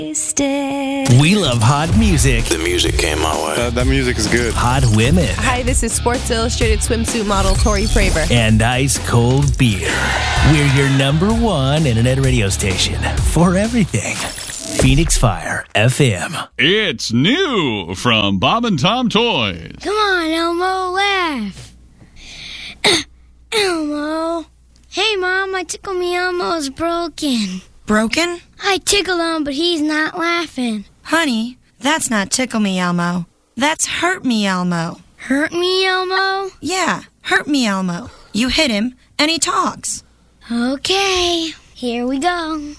We love hot music. The music came my way. That music is good. Hot women. Hi, this is Sports Illustrated swimsuit model Tori Praver. And ice cold beer. We're your number one internet radio station for everything. Phoenix Fire FM. It's new from Bob and Tom Toys. Come on, Elmo, laugh. Elmo. Hey, Mom, my Tickle Me Elmo is broken. Broken? I tickle him, but he's not laughing. Honey, that's not Tickle Me Elmo. That's Hurt Me Elmo. Hurt me, Elmo? Yeah, Hurt Me Elmo. You hit him, and he talks. Okay, here we go.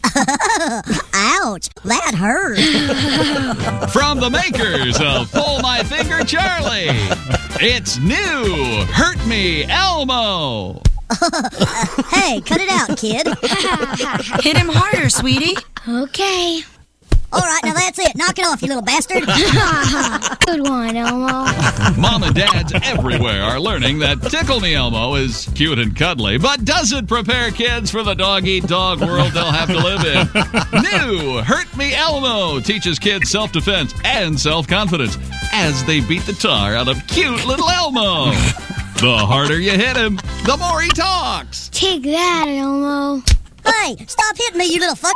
Ouch, that hurt. From the makers of Pull My Finger Charlie, it's new Hurt Me Elmo. Hey, cut it out, kid. Hit him harder, sweetie. Okay. All right, now that's it. Knock it off, you little bastard. Good one, Elmo. Mom and dads everywhere are learning that Tickle Me Elmo is cute and cuddly, but doesn't prepare kids for the dog-eat-dog world they'll have to live in. New Hurt Me Elmo teaches kids self-defense and self-confidence as they beat the tar out of cute little Elmo. The harder you hit him, the more he talks. Take that, Elmo. Hey, stop hitting me, you little fuck.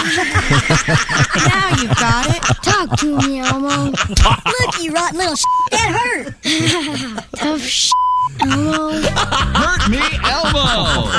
Now you've got it. Talk to me, Elmo. Look, you rotten little that hurt. Tough Elmo. Hurt Me Elmo.